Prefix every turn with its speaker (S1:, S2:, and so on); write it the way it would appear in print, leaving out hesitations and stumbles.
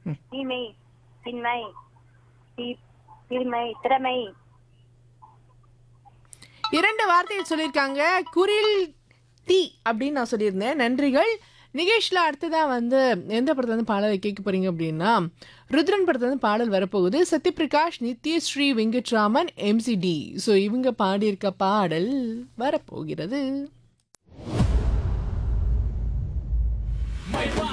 S1: தீமை, திண்மை, தீமை, திறமை.
S2: 2 வார்த்தையை சொல்லியிருக்காங்க. குரில் தி அப்படின்னு நான் சொல்லியிருந்தேன். நன்றிகள். நிகேஷ்ல அடுத்ததா வந்து எந்த படத்துல வந்து பாடலை கேட்க போறீங்க அப்படின்னா, ருத்ரன் படத்துல வந்து பாடல் வரப்போகுது. சத்யபிரகாஷ், நித்யஸ்ரீ வெங்கட்ராமன், எம்சிடி. ஸோ இவங்க பாடியிருக்க பாடல் வரப்போகிறது.